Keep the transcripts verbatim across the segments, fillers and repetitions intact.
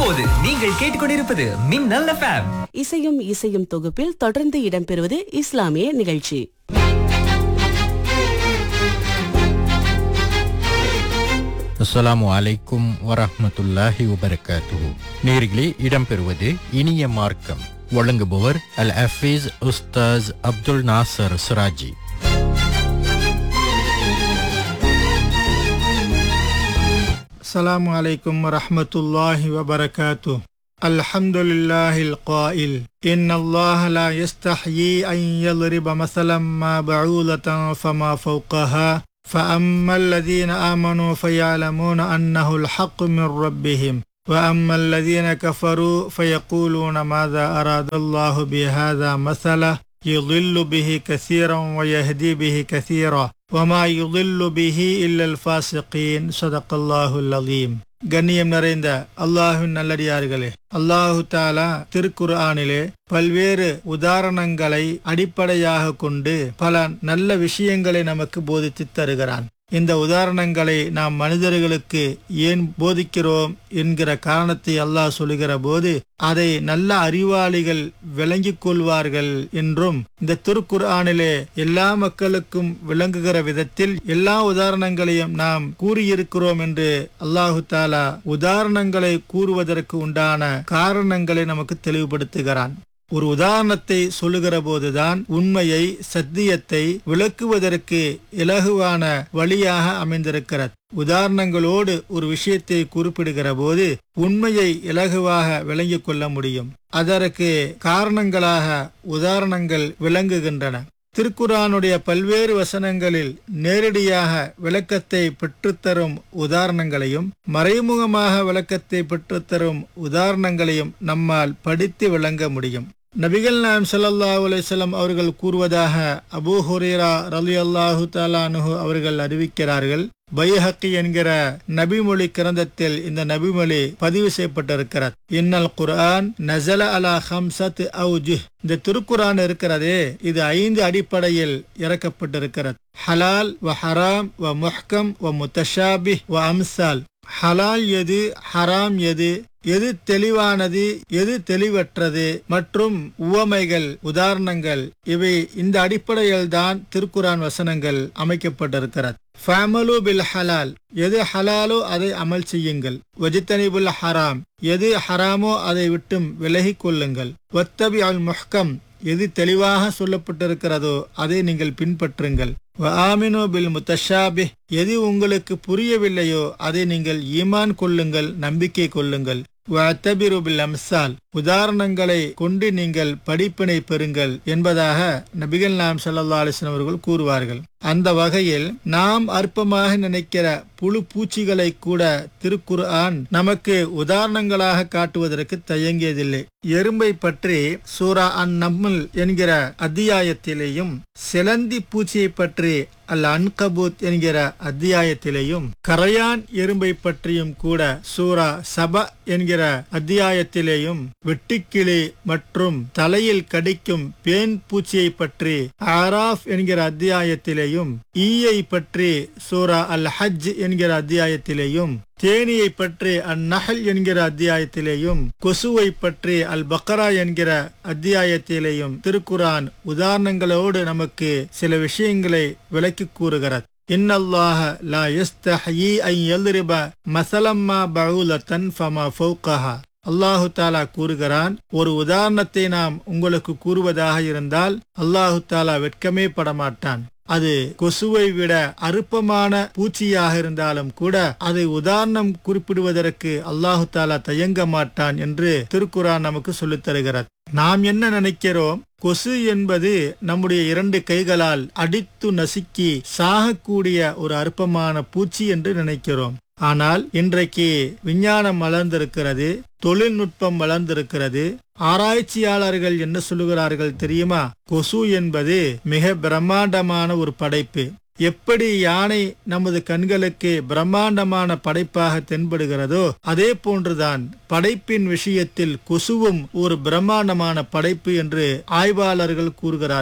இப்போது நீங்கள் கேட்டுக்கொண்டிருப்பது மின்னல் எஃப்எம். இசையும் இசையும் தொகுப்பில் தொடர்ந்து இடம்பெறுவது இஸ்லாமிய நிகழ்ச்சி. அஸ்ஸலாமு அலைக்கும் வரஹ்மத்துல்லாஹி வபரகாத்துஹு. நேர்களே, இடம்பெறுவது இனிய மார்க்கம். வழங்குபவர் அல் ஹஃபீஸ் உஸ்தாஸ் அப்துல் நாசர் சிராஜி. அஸ்ஸலாமு அலைக்கும் வரஹ்மத்துல்லாஹி வபரகாத்துஹு. அல்ஹம்துலில்லாஹில் காயில் இன்னல்லாஹ லா யஸ்தஹ்யி அன் யضرب مثلا ما بعوضة فما فوقها فأما الذين آمنوا فيعلمون أنه الحق من ربهم وأما الذين كفروا فيقولون ماذا أراد الله بهذا مثلا يضل به كثيرا ويهدي به كثيرا وما يضل به إلا الفاسقين. صدق الله العظيم. கண்ணியம் நிறைந்த அல்லாஹ்வின் நல்லடியார்களே, அல்லாஹு தாலா திருக்குர்ஆனிலே பல்வேறு உதாரணங்களை அடிப்படையாக கொண்டு பல நல்ல விஷயங்களை நமக்கு போதித்து தருகிறான். இந்த உதாரணங்களை நாம் மனிதர்களுக்கு ஏன் போதிக்கிறோம் என்கிற காரணத்தை அல்லாஹ் சொல்லுகிற போது அதை நல்ல அறிவாளிகள் விளங்கிக் கொள்வார்கள் என்றும், இந்த திருக்குர்ஆனிலே எல்லா மக்களுக்கும் விளங்குகிற விதத்தில் எல்லா உதாரணங்களையும் நாம் கூறியிருக்கிறோம் என்று அல்லாஹு தாலா உதாரணங்களை கூறுவதற்கு உண்டான காரணங்களை நமக்கு தெளிவுபடுத்துகிறான். ஒரு உதாரணத்தை சொல்லுகிற போதுதான் உண்மையை, சத்தியத்தை விளக்குவதற்கு இலகுவான வழியாக அமைந்திருக்கிறது. உதாரணங்களோடு ஒரு விஷயத்தை குறிப்பிடுகிற போது உண்மையை இலகுவாக விளங்கிக் கொள்ள முடியும். அதற்கு காரணங்களாக உதாரணங்கள் விளங்குகின்றன. திருக்குர்ஆனுடைய பல்வேறு வசனங்களில் நேரடியாக விளக்கத்தை பெற்றுத்தரும் உதாரணங்களையும் மறைமுகமாக விளக்கத்தை பெற்றுத்தரும் உதாரணங்களையும் நம்மால் படித்து விளங்க முடியும். நபிகள் நாயகம் ஸல்லல்லாஹு அலைஹி வஸல்லம் அவர்கள் கூறுவதாக அபூ ஹுரைரா ரலியல்லாஹு தஆலா அன்ஹு அவர்கள் அறிவிக்கிறார்கள். பைஹக்கி என்கிற நபிமொழி கிரந்தத்தில் இந்த நபிமொழி பதிவு செய்யப்பட்டிருக்கிறது. இன்னல் குர்ஆன் நஸல அலா ஹம்ஸத் அவ்ஜுஹ். இந்த திருக்குர்ஆன் இருக்கிறதே, இது ஐந்து அடிப்படையில் இறக்கப்பட்டிருக்கிறது. ஹலால் வ ஹராம் வ முஹ்கம் வ முத்தஷாபிஹ் வ அம்சால். ஹலால் எது, ஹராம் எது, எது தெளிவானது, எது தெளிவற்றது மற்றும் உவமைகள், உதாரணங்கள், இவை இந்த அடிப்படையில் தான் திருக்குர்ஆன் வசனங்கள் அமைக்கப்பட்டிருக்கிறது. ஃபஅமலு பில் ஹலால், எது ஹலாலோ அதை அமல் செய்யுங்கள். வஜ்தனிபுல் ஹராம், எது ஹராமோ அதை விட்டும் விலகிக் கொள்ளுங்கள். வத்தபி அல் முஹ்கம், எது தெளிவாக சொல்லப்பட்டிருக்கிறதோ அதை நீங்கள் பின்பற்றுங்கள். வஆமினு பில் முத்தஷாபிஹ், எது உங்களுக்கு புரியவில்லையோ அதை நீங்கள் ஈமான் கொள்ளுங்கள், நம்பிக்கை கொள்ளுங்கள். வஅத்தபிரு பில் அம்சால், உதாரணங்களை கொண்டு நீங்கள் படிப்பினை பெறுங்கள் என்பதாக நபிகள் நாயகம் ஸல்லல்லாஹு அலைஹி வஸல்லம் அவர்கள் கூறுவார்கள். அந்த வகையில் நாம் அற்பமாக நினைக்கிற புழு பூச்சிகளை கூட திருக்குர்ஆன் நமக்கு உதாரணங்களாக காட்டுவதற்கு தயங்கியதில்லை. எறும்பை பற்றி சூரா அன் நம்ல் என்கிற அத்தியாயத்திலேயும், சிலந்தி பூச்சியை பற்றி அல் அன்கபூத் என்கிற அத்தியாயத்திலேயும், கரையான் எறும்பை பற்றியும் கூட சூரா சபா என்கிற அத்தியாயத்திலேயும், வெட்டுக்கிளி மற்றும் தலையில் கடிக்கும் பேன் பூச்சியை பற்றி ஆராஃப் என்கிற அத்தியாயத்திலேயும், ஈயை பற்றி சூரா அல் ஹஜ் என்கிற அத்தியாயத்திலேயும், தேனியை பற்றி அன் நஹல் என்கிற அத்தியாயத்திலேயும், கொசுவை பற்றி அல் பக்ரா என்கிற அத்தியாயத்திலேயும் திருக்குர்ஆன் உதாரணங்களோடு நமக்கு சில விஷயங்களை விளக்கி கூறுகிறது. இன்னல்லாஹ லா யஸ்தஹ்யி அன் யضرب مثلا ما بعوضة فما فوقها. அல்லாஹு தாலா கூறுகிறான், ஒரு உதாரணத்தை நாம் உங்களுக்கு கூறுவதாக இருந்தால் அல்லாஹு தாலா வெட்கமே படமாட்டான். அது கொசுவை விட அற்பமான பூச்சியாக இருந்தாலும் கூட அதை உதாரணம் குறிப்பிடுவதற்கு அல்லாஹு தாலா தயங்க மாட்டான் என்று திருக்குர்ஆன் நமக்கு சொல்லித் தருகிறது. நாம் என்ன நினைக்கிறோம்? கொசு என்பது நம்முடைய இரண்டு கைகளால் அடித்து நசுக்கி சாகக்கூடிய ஒரு அற்பமான பூச்சி என்று நினைக்கிறோம். ஆனால் இன்றைக்கு விஞ்ஞானம் வளர்ந்திருக்கிறது, தொழில்நுட்பம் வளர்ந்திருக்கிறது. ஆராய்ச்சியாளர்கள் என்ன சொல்லுகிறார்கள் தெரியுமா? கொசு என்பது மிக பிரம்மாண்டமான ஒரு படைப்பு. எப்படி யானை நமது கண்களுக்கு பிரம்மாண்டமான படைப்பாக தென்படுகிறதோ அதே போன்றுதான் படைப்பின் விஷயத்தில் கொசுவும் ஒரு பிரம்மாண்டமான படைப்பு என்று ஆய்வாளர்கள் கூறுகிறார்கள்.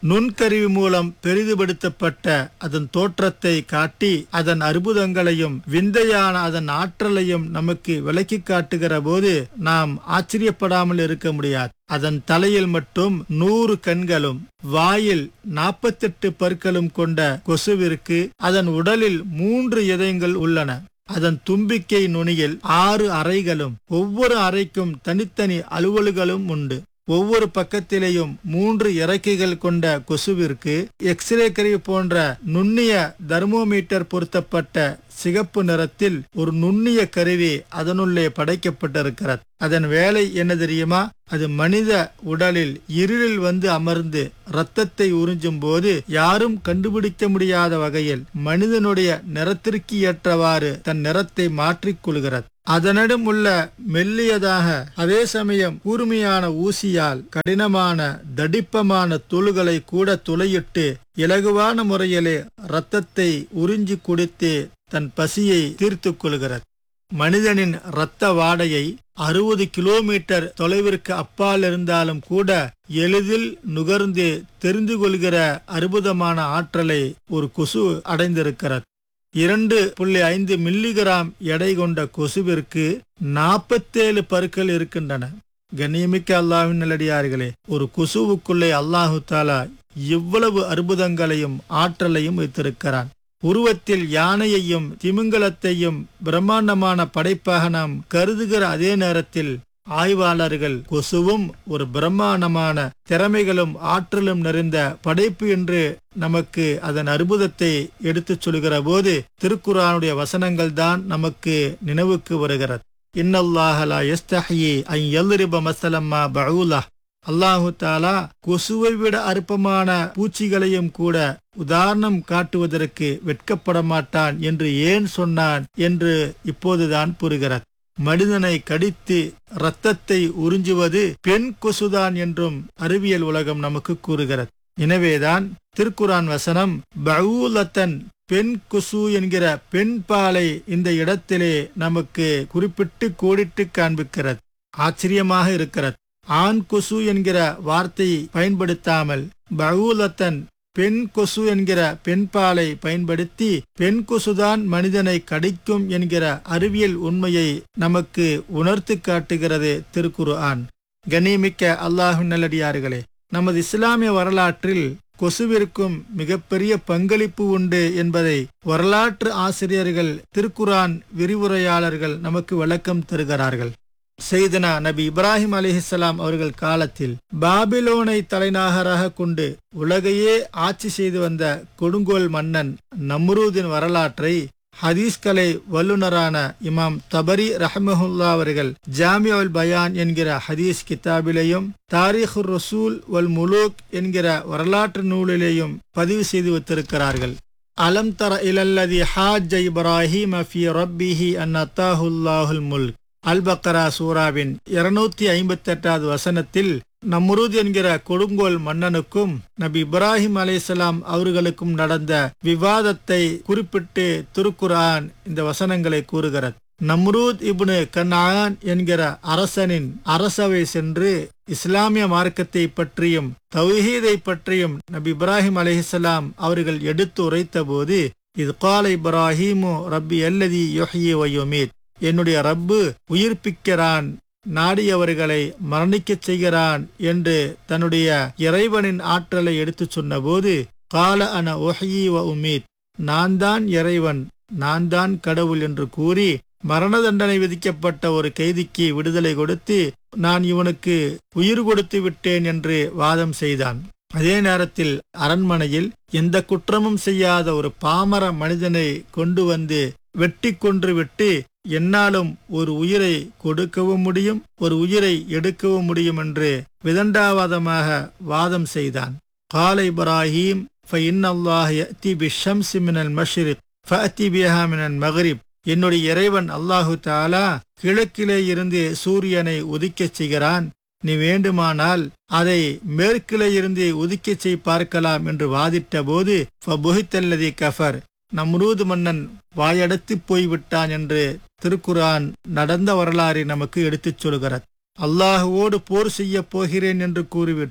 நுண்கருவி மூலம் பெரிதுபடுத்தப்பட்ட அதன் தோற்றத்தை காட்டி அதன் அற்புதங்களையும் விந்தையான அதன் ஆற்றலையும் நமக்கு விளக்கி காட்டுகிற போது நாம் ஆச்சரியப்படாமல் இருக்க முடியாது. அதன் தலையில் மட்டும் நூறு கண்களும் வாயில் நாற்பத்தெட்டு பற்களும் கொண்ட கொசுவிற்கு அதன் உடலில் மூன்று இதயங்கள் உள்ளன. அதன் தும்பிக்கை நுனியில் ஆறு அறைகளும் ஒவ்வொரு அறைக்கும் தனித்தனி அலுவல்களும் உண்டு. ஒவ்வொரு பக்கத்திலேயும் மூன்று இறக்கைகள் கொண்ட கொசுவிற்கு எக்ஸ்ரே கருவி போன்ற நுண்ணிய தெர்மோமீட்டர் பொருத்தப்பட்ட சிகப்பு நிறத்தில் ஒரு நுண்ணிய கருவி அதனுள்ளே படைக்கப்பட்டிருக்கிறது. அதன் வேலை என்ன தெரியுமா? அது மனித உடலில் இருளில் வந்து அமர்ந்து இரத்தத்தை உறிஞ்சும் போது யாரும் கண்டுபிடிக்க முடியாத வகையில் மனிதனுடைய நிறத்திற்கு ஏற்றவாறு தன் நிறத்தை மாற்றிக்கொள்கிறது. அதனிடம் உள்ள மெல்லியதாக அதே சமயம் கூர்மையான ஊசியால் கடினமான தடிப்பமான தோள்களை கூட துளையிட்டு இலகுவான முறையிலே இரத்தத்தை உறிஞ்சி குடித்து தன் பசியை தீர்த்து கொள்கிறது. மனிதனின் இரத்த வாடையை அறுபது கிலோமீட்டர் தொலைவிற்கு அப்பால் இருந்தாலும் கூட எளிதில் நுகர்ந்து தெரிந்து கொள்கிற அற்புதமான ஆற்றலை ஒரு கொசு அடைந்திருக்கிறது. இரண்டு புள்ளி ஐந்து மில்லிகிராம் எடை கொண்ட கொசுவிற்கு நாற்பத்தேழு பற்கள் இருக்கின்றன. கண்ணியமிக்க அல்லாஹ்வின் நல்லடியார்களே, ஒரு கொசுவுக்குள்ளே அல்லாஹு தாலா இவ்வளவு அற்புதங்களையும் ஆற்றலையும் வைத்திருக்கிறான். உருவத்தில் யானையையும் திமிங்கலத்தையும் பிரம்மாண்டமான படைப்பாக நாம் கருதுகிற அதே நேரத்தில் ஆய்வாளர்கள் கொசுவும் ஒரு பிரம்மாண்டமான திறமைகளும் ஆற்றலும் நிறைந்த படைப்பு என்று நமக்கு அதன் அற்புதத்தை எடுத்துச் சொல்கிற போது திருக்குர்ஆனுடைய வசனங்கள் தான் நமக்கு நினைவுக்கு வருகிறது. இன்னல்லாஹ லா யஸ்தஹ்யி அன் யல்ரிப மஸலம் மா பஊலா. அல்லாஹு தாலா கொசுவை விட அற்பமான பூச்சிகளையும் கூட உதாரணம் காட்டுவதற்கு வெட்கப்பட மாட்டான் என்று ஏன் சொன்னான் என்று இப்போதுதான் புரிகிறது. மனிதனை கடித்து இரத்தத்தை உறிஞ்சுவது பெண் கொசுதான் என்றும் அறிவியல் உலகம் நமக்கு கூறுகிறது. எனவேதான் திருக்குர்ஆன் வசனம் பஊலத்தன் பெண் கொசு என்கிற பெண் பாலை இந்த இடத்திலே நமக்கு குறிப்பிட்டு கோடிட்டு காண்பிக்கிறது. ஆச்சரியமாக இருக்கிறது. ஆண் கொசு என்கிற வார்த்தையை பயன்படுத்தாமல் பஊலத்தன் பெண் கொசு என்கிற பெண் பாலை பயன்படுத்தி பெண் கொசுதான் மனிதனை கடிக்கும் என்கிற அறிவியல் உண்மையை நமக்கு உணர்த்து காட்டுகிறது திருக்குர்ஆன். கண்ணியமிக்க அல்லாஹ்வின் நல்லடியார்களே, நமது இஸ்லாமிய வரலாற்றில் கொசுவிற்கும் மிகப்பெரிய பங்களிப்பு உண்டு என்பதை வரலாற்று ஆசிரியர்கள், திருக்குர்ஆன் விரிவுரையாளர்கள் நமக்கு விளக்கம் தருகிறார்கள். செய்தனா நபி இப்ராஹிம் அலைஹிஸ்ஸலாம் அவர்கள் காலத்தில் பாபிலோனை தலைநகராக கொண்டு உலகையே ஆட்சி செய்து வந்த கொடுங்கோல் மன்னன் நம்ரூதின் வரலாற்றை ஹதீஸ்கலை வல்லுநரான இமாம் தபரி ரஹ்மஹுல்லா அவர்கள் ஜாமியுல் பயான் என்கிற ஹதீஸ் கிதாபிலேயும் தாரீஹுர் ரசூல் வல் முலூக் என்கிற வரலாற்று நூலிலேயும் பதிவு செய்து வைத்திருக்கிறார்கள். அலம் தர இலல்லதி ஹாஜ்ஜ இப்ராஹீம ஃபீ ரப்பிஹி அன் அத்தாஹுல்லாஹுல் முல்க். அல் பக்ரா சூராவின் இருநூத்தி ஐம்பத்தி எட்டாவது வசனத்தில் நம்ரூத் என்கிற கொடுங்கோல் மன்னனுக்கும் நபி இப்ராஹிம் அலைஹிஸ்ஸலாம் அவர்களுக்கும் நடந்த விவாதத்தை குறிப்பிட்டு திருக்குர்ஆன் இந்த வசனங்களை கூறுகிறது. நம்ரூத் இப்னு கன்ஆன் என்கிற அரசனின் அரசவை சென்று இஸ்லாமிய மார்க்கத்தை பற்றியும் தௌஹீதை பற்றியும் நபி இப்ராஹிம் அலைஹிஸ்ஸலாம் அவர்கள் எடுத்து உரைத்த போது, இது கால இப்ராஹிமு ரப்பி அல்லதி யுஹ்யி வ யுமீத், என்னுடைய ரப்பு உயிர்ப்பிக்கிறான், நாடியவர்களை மரணிக்கச் செய்கிறான் என்று தன்னுடைய இறைவனின் ஆற்றலை எடுத்துச் சொன்னபோது, கால அன உஹ்யி வ உமீத், நான் தான் இறைவன், நான் தான் கடவுள் என்று கூறி மரண தண்டனை விதிக்கப்பட்ட ஒரு கைதிக்கு விடுதலை கொடுத்து நான் இவனுக்கு உயிர் கொடுத்து விட்டேன் என்று வாதம் செய்தான். அதே நேரத்தில் அரண்மனையில் எந்த குற்றமும் செய்யாத ஒரு பாமர மனிதனை கொண்டு வந்து வெட்டி கொன்று விட்டு என்னாலும் ஒரு உயிரை கொடுக்கவும் முடியும், ஒரு உயிரை எடுக்கவும் முடியும் என்று விதண்டாவாதமாக வாதம் செய்தான். கால இப்ராஹீம் ஃபஇன்னல்லாஹ யஅதி பிஷ்ஷம்ஸி மினல் மஷ்ரிக் ஃபஅதி பிஹா மினல் மக்ரிப், என்னுடைய இறைவன் அல்லாஹு தஆலா கிழக்கிலே இருந்து சூரியனை உதிக்கச் செய்கிறான், நீ வேண்டுமானால் அதை மேற்கிலே இருந்து உதிக்கச் செய் பார்க்கலாம் என்று வாதிட்ட போது ஃபபுஹித்தல்லதி கஃபர், நம்ரூத் மன்னன் வாயடத்து போய்விட்டான் என்று திருக்குர்ஆன் நடந்த வரலாறை நமக்கு எடுத்துச் சொல்கிறது. அல்லாஹுவோடு போர் செய்ய போகிறேன் என்று கூறிவிட்டு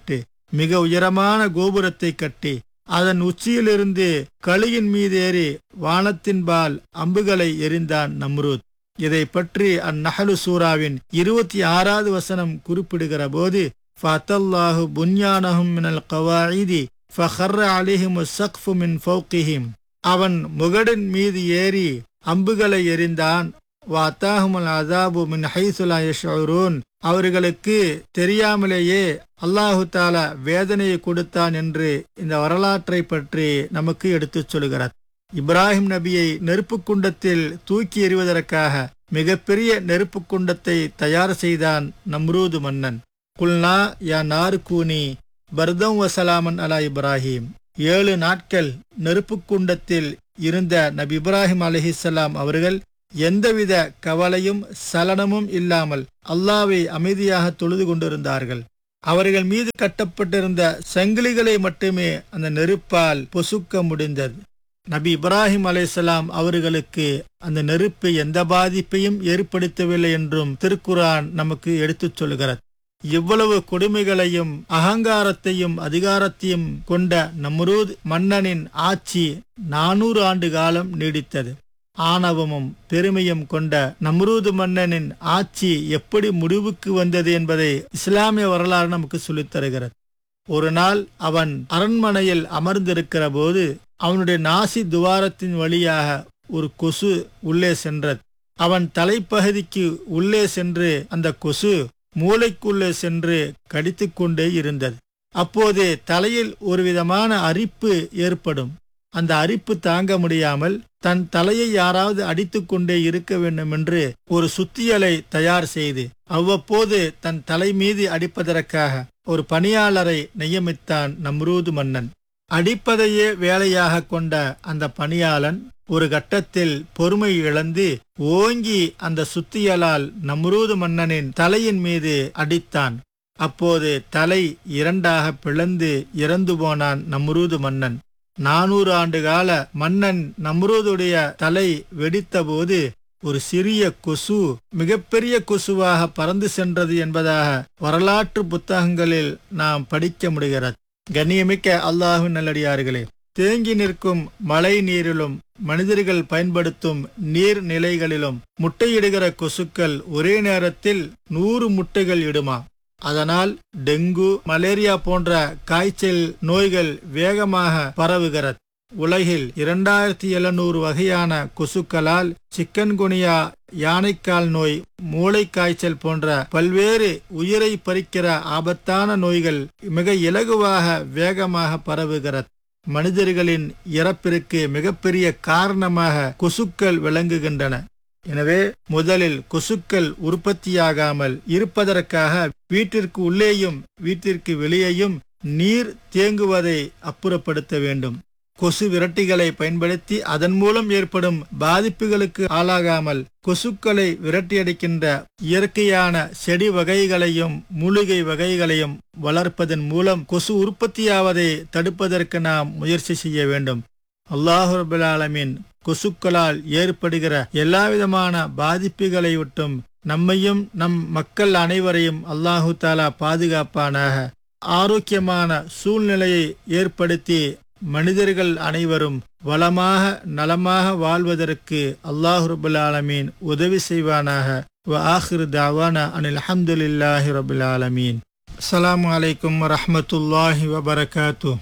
மிக உயரமான கோபுரத்தை கட்டி அதன் உச்சியிலிருந்து கழுகின் மீது ஏறி வானத்தின்பால் அம்புகளை எறிந்தான் நம்ரூத். இதை பற்றி அந்நஹலு சூராவின் இருபத்தி ஆறாவது வசனம் குறிப்பிடுகிற போது ஃபஅத்தல்லாஹு புன்யானஹும் மினல் கவாயிதி ஃபஹர்ர அலைஹிமு ஸக்ஃபு மின் ஃபௌகிஹிம். அவன் முகடின் மீது ஏறி அம்புகளை எறிந்தான். வஅதாஹுமுல் அஸாபு மின் ஹைஸு லா யஷ்உரூன். அவர்களுக்கு தெரியாமலேயே அல்லாஹு தாலா வேதனையை கொடுத்தான் என்று இந்த வரலாற்றை பற்றி நமக்கு எடுத்துச் சொல்கிறார். இப்ராஹிம் நபியை நெருப்பு குண்டத்தில் தூக்கி எறிவதற்காக மிகப்பெரிய நெருப்பு குண்டத்தை தயார் செய்தான் நம்ரூது மன்னன். குல்னா யா நாரு கூனி பர்தம் வசலாமன் அலா இப்ராஹிம். ஏழு நாட்கள் நெருப்பு குண்டத்தில் இருந்த நபி இப்ராஹிம் அலைஹிஸ்ஸலாம் அவர்கள் எந்தவித கவலையும் சலனமும் இல்லாமல் அல்லாஹ்வை அமைதியாக தொழுது கொண்டிருந்தார்கள். அவர்கள் மீது கட்டப்பட்டிருந்த சங்கிலிகளை மட்டுமே அந்த நெருப்பால் பொசுக்க முடிந்தது. நபி இப்ராஹிம் அலைஹிஸ்ஸலாம் அவர்களுக்கு அந்த நெருப்பு எந்த பாதிப்பையும் ஏற்படுத்தவில்லை என்றும் திருக்குர்ஆன் நமக்கு எடுத்துச் சொல்கிறது. இவ்வளவு கொடுமைகளையும் அகங்காரத்தையும் அதிகாரத்தையும் கொண்ட நம்ரூத் மன்னனின் ஆட்சி நானூறு ஆண்டு காலம் நீடித்தது. ஆணவமும் பெருமையும் கொண்ட நம்ரூது மன்னனின் ஆட்சி எப்படி முடிவுக்கு வந்தது என்பதை இஸ்லாமிய வரலாறு நமக்கு சொல்லித் தருகிறது. ஒரு நாள் அவன் அரண்மனையில் அமர்ந்திருக்கிற போது அவனுடைய நாசி துவாரத்தின் வழியாக ஒரு கொசு உள்ளே சென்றது. அவன் தலைப்பகுதிக்கு உள்ளே சென்று அந்த கொசு மூளைக்குள்ளே சென்று கடித்து கொண்டே இருந்தது. அப்போது தலையில் ஒரு விதமான அரிப்பு ஏற்படும். அந்த அரிப்பு தாங்க முடியாமல் தன் தலையை யாராவது அடித்து கொண்டே இருக்க வேண்டும் என்று ஒரு சுத்தியலை தயார் செய்து அவ்வப்போது தன் தலை மீது அடிப்பதற்காக ஒரு பணியாளரை நியமித்தான் நம்ரூது மன்னன். அடிப்பதையே வேலையாக கொண்ட அந்த பணியாளன் ஒரு கட்டத்தில் பொறுமை இழந்து ஓங்கி அந்த சுத்தியலால் நம்ரூது மன்னனின் தலையின் மீது அடித்தான். அப்போது தலை இரண்டாக பிளந்து இறந்து போனான் நம்ரூது மன்னன். நானூறு ஆண்டு கால மன்னன் நம்ரூதுடைய தலை வெடித்த போது ஒரு சிறிய கொசு மிகப்பெரிய கொசுவாக பறந்து சென்றது என்பதாக வரலாற்று புத்தகங்களில் நாம் படிக்க முடிகிறது. கண்ணியமிக்க அல்லாஹ்வின் நல்லடியார்களே, தேங்கி நிற்கும் மழை நீரிலும் மனிதர்கள் பயன்படுத்தும் நீர் நிலைகளிலும் முட்டையிடுகிற கொசுக்கள் ஒரே நேரத்தில் நூறு முட்டைகள் இடுமா? அதனால் டெங்கு, மலேரியா போன்ற காய்ச்சல் நோய்கள் வேகமாக பரவுகிறது. உலகில் இரண்டாயிரத்தி எழுநூறு வகையான கொசுக்களால் சிக்கன்குனியா, யானைக்கால் நோய், மூளை காய்ச்சல் போன்ற பல்வேறு உயிரை பறிக்கிற ஆபத்தான நோய்கள் மிக இலகுவாக வேகமாக பரவுகிறது. மனிதர்களின் இறப்பிற்கு மிகப்பெரிய காரணமாக கொசுக்கள் விளங்குகின்றன. எனவே முதலில் கொசுக்கள் உற்பத்தியாகாமல் இருப்பதற்காக வீட்டிற்கு உள்ளேயும் வீட்டிற்கு வெளியேயும் நீர் தேங்குவதை அப்புறப்படுத்த வேண்டும். கொசு விரட்டிகளை பயன்படுத்தி அதன் மூலம் ஏற்படும் பாதிப்புகளுக்கு ஆளாகாமல் கொசுக்களை விரட்டியடிக்கின்ற இயற்கையான செடி வகைகளையும் மூலிகை வகைகளையும் வளர்ப்பதன் மூலம் கொசு உற்பத்தியாவதை தடுப்பதற்கு நாம் முயற்சி செய்ய வேண்டும். அல்லாஹ் ரப்பல் ஆலமீன் கொசுக்களால் ஏற்படுகிற எல்லாவிதமான பாதிப்புகளை விட்டும் நம்மையும் நம் மக்கள் அனைவரையும் அல்லாஹு தாலா பாதுகாப்பானாக. ஆரோக்கியமான சூழ்நிலையை ஏற்படுத்தி மனிதர்கள் அனைவரும் வளமாக நலமாக வாழ்வதற்கு அல்லாஹ் ரப்பல் ஆலமீன் உதவி செய்வானாக. வ ஆகிரு தஅவானா அனில் ஹம்துலில்லாஹி ரப்பில் ஆலமீன். அஸ்ஸலாமு அலைக்கும் வரஹ்மத்துல்லாஹி வபரகாத்துஹு.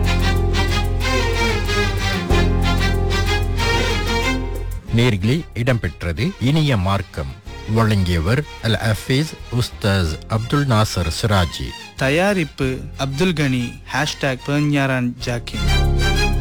நேர்களே, இடம்பெற்றது இனிய மார்க்கம். வழங்கியவர் அல் ஹஃபீஸ் உஸ்தாஸ் அப்துல் நாசர் சிராஜி. தயாரிப்பு அப்துல் கனி. ஹேஷ்டாக் பெர்ஞாரான் ஜாக்கிர்.